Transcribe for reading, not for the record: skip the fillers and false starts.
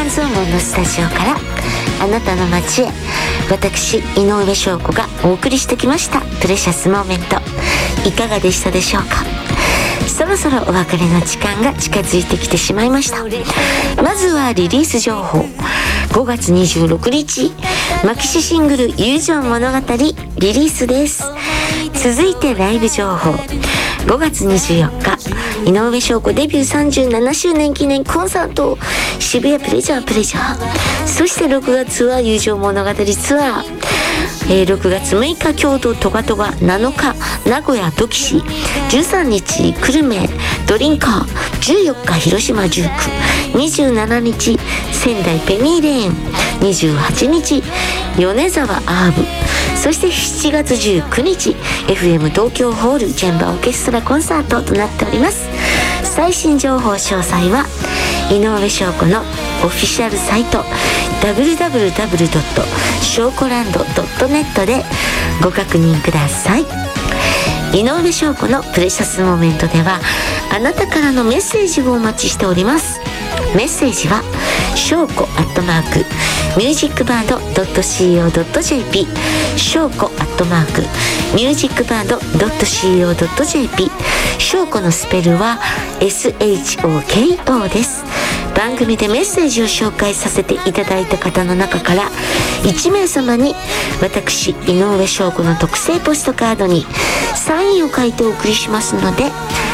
臓門のスタジオからあなたの街へ、私井上翔子がお送りしてきましたプレシャスモーメント、いかがでしたでしょうか。そろそろお別れの時間が近づいてきてしまいました。まずはリリース情報。5月26日マキシシングル友情物語リリースです。続いてライブ情報。5月24日井上翔子デビュー37周年記念コンサート渋谷プレジャー。そして6月は友情物語ツアー、6月6日京都トガトガ、7日名古屋トキシ、13日久留米ドリンカー、14日広島19、27日仙台ペニーレーン、28日米沢アーブ、そして7月19日 FM 東京ホールチェンバーオーケストラコンサートとなっております。最新情報詳細は井上翔子のオフィシャルサイト www.showcoland.net でご確認ください。井上翔子のプレシャスモーメントではあなたからのメッセージをお待ちしております。メッセージは翔子@musicband.co.jp 翔子@musicband.co.jp 翔子のスペルは SHOKO です。番組でメッセージを紹介させていただいた方の中から1名様に私井上翔子の特製ポストカードにサインを書いてお送りしますので、